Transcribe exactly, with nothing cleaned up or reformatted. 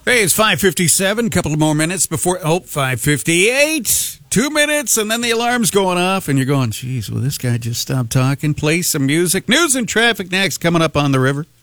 Hey, it's five fifty-seven, a couple of more minutes before, oh, five fifty-eight. Two minutes, and then the alarm's going off, and you're going, geez, will this guy just stop talking, play some music? News and traffic next, coming up on the river.